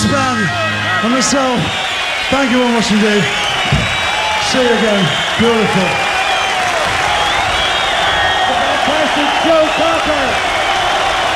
band and myself, thank you very much indeed. See you again. Beautiful.